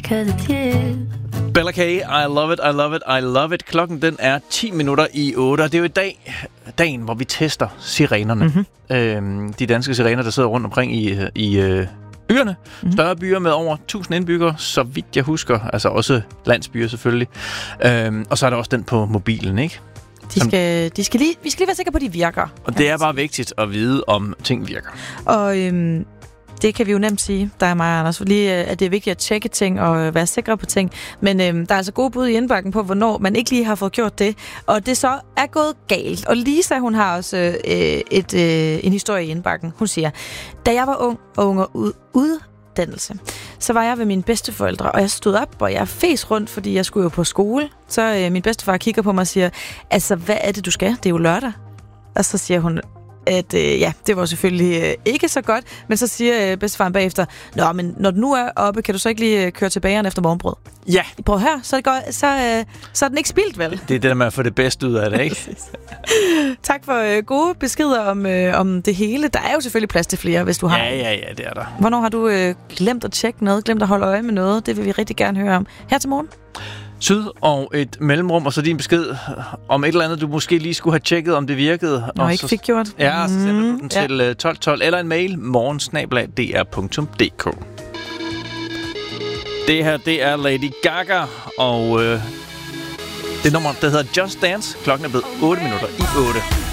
'cause it's you. Bella K, I love it, I love it, I love it. Klokken den er 10 minutter i 8, og det er jo dagen, hvor vi tester sirenerne. Mm-hmm. De danske sirener, der sidder rundt omkring i byerne. Mm-hmm. Større byer med over 1000 indbyggere, så vidt jeg husker. Altså også landsbyer selvfølgelig. Og så er der også den på mobilen, ikke? Vi skal lige være sikre på, at de virker. Og det er bare vigtigt at vide, om ting virker. Og det kan vi jo nemt sige, der er mig og Anders, lige at det er vigtigt at tjekke ting og være sikre på ting. Men der er altså gode bud i indbakken på, hvornår man ikke lige har fået gjort det. Og det så er gået galt. Og Lisa, hun har også en historie i indbakken. Hun siger, da jeg var ung og under uddannelse, så var jeg ved mine bedsteforældre, og jeg stod op, og jeg fes rundt, fordi jeg skulle jo på skole. Så min bedstefar kigger på mig og siger, altså, hvad er det, du skal? Det er jo lørdag. Og så siger hun, at det var selvfølgelig ikke så godt, men så siger bedstefaren bagefter, nå, men når du nu er oppe, kan du så ikke lige køre til bageren efter morgenbrød? Ja. Prøv at høre, så er den ikke spildt, vel? Det er det der med at få det bedste ud af det, ikke? Tak for gode beskeder om det hele. Der er jo selvfølgelig plads til flere, hvis du har. Ja, det er der. Hvornår har du glemt at tjekke noget, glemt at holde øje med noget? Det vil vi rigtig gerne høre om. Her til morgen. Syd og et mellemrum, og så din besked om et eller andet, du måske lige skulle have tjekket, om det virkede. Og ikke fik gjort. Ja, så sender du den til 1212, eller en mail, morgen@dr.dk. Det her, det er Lady Gaga, og det nummer, der hedder Just Dance. Klokken er blevet 8 minutter i 8.